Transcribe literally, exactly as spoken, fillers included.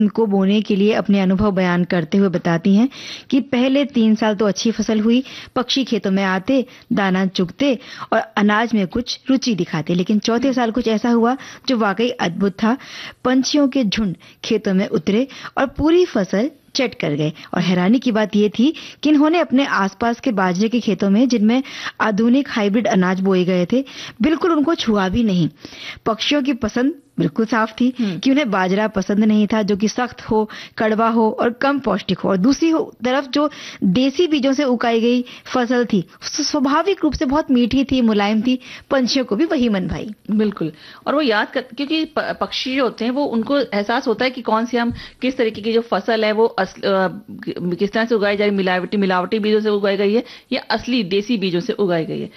को बोने के लिए अपने अनुभव बयान करते हुए बताती हैं कि पहले तीन साल तो अच्छी फसल हुई, पक्षी खेतों में आते, दाना चुगते और अनाज में कुछ रुचि दिखाते, लेकिन चौथे साल कुछ ऐसा हुआ जो वाकई अद्भुत था। पंछियों के झुंड खेतों में उतरे और पूरी फसल चट कर गए। और हैरानी की बात यह थी कि इन्होंने अपने आसपास के बाजरे के खेतों में, जिनमें आधुनिक हाइब्रिड अनाज बोए गए थे, बिल्कुल उनको छुआ भी नहीं। पक्षियों की पसंद बिल्कुल साफ थी कि उन्हें बाजरा पसंद नहीं था, जो कि सख्त हो, कड़वा हो और कम पौष्टिक हो। और दूसरी तरफ जो देसी बीजों से उगाई गई फसल थी, स्वाभाविक रूप से बहुत मीठी थी, मुलायम थी। पंछियों को भी वही मन भाई। बिल्कुल। और वो याद कर, क्योंकि पक्षी जो होते हैं वो, उनको एहसास होता है कि कौन सी हम किस तरीके की जो फसल है वो अस, आ, किस तरह से उगाई जा रही, मिलावटी मिलावटी बीजों से उगाई गई है या असली देसी बीजों से उगाई गई है।